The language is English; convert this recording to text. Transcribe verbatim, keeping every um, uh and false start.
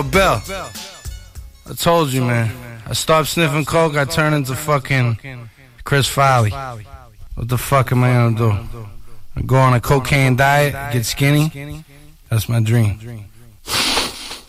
Bell, I told you, man. I stopped sniffing coke, I turned into fucking Chris Farley. What the fuck am I gonna do? I go on a cocaine diet, get skinny? That's my dream.